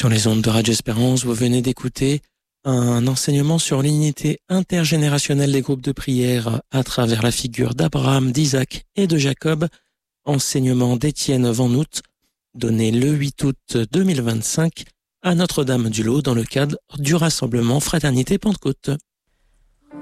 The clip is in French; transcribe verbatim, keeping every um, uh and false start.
Sur les ondes de Radio Espérance, vous venez d'écouter un enseignement sur l'unité intergénérationnelle des groupes de prière à travers la figure d'Abraham, d'Isaac et de Jacob, enseignement d'Étienne Vanout, donné le huit août deux mille vingt-cinq à Notre-Dame-du-Lot dans le cadre du rassemblement Fraternité Pentecôte.